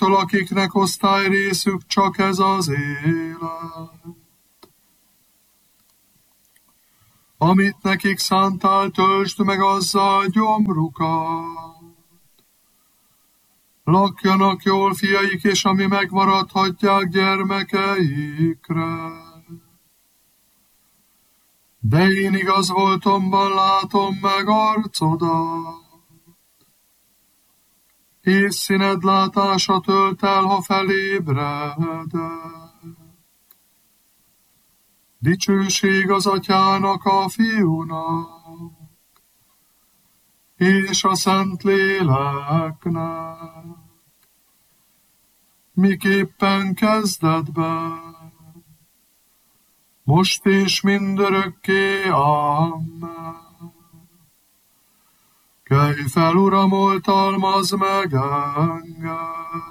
azoktól, akiknek osztályrészük csak ez az élet. Amit nekik szántál, töltsd meg azzal gyomrukat. Lakjanak jól fiaik, és ami megmaradhatják gyermekeikre. De én igaz voltomban látom meg arcodat, és színed látása tölt el, ha felébredek. Dicsőség az Atyának, a Fiúnak, és a Szentléleknek, miképpen kezdetben, most és mindörökké. Amen. Kelj fel, Uram, oltalmazz meg engem.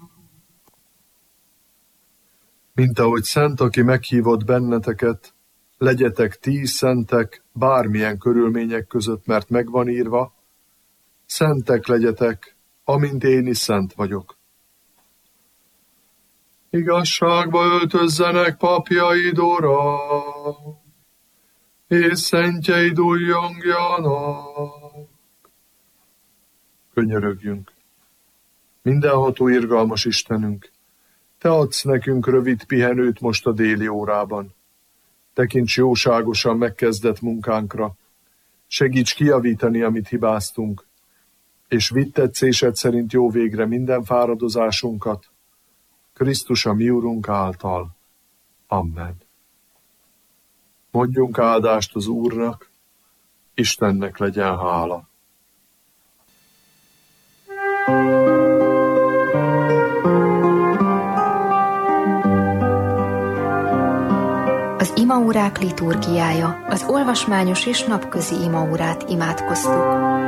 Mint ahogy szent, aki meghívott benneteket, legyetek ti is szentek bármilyen körülmények között, mert megvan írva, szentek legyetek, amint én is szent vagyok. Igazságba öltözzenek papjaid, Uram, és szentjeid újjongjanak. Könyörögjünk. Mindenható irgalmas Istenünk, Te adsz nekünk rövid pihenőt most a déli órában. Tekints jóságosan megkezdett munkánkra, segíts kijavítani, amit hibáztunk, és vidd tetszésed szerint jó végre minden fáradozásunkat, Krisztus a mi Urunk által. Amen. Mondjunk áldást az Úrnak, Istennek legyen hála. Az imaórák liturgiája, az olvasmányos és napközi imaórát imádkoztuk.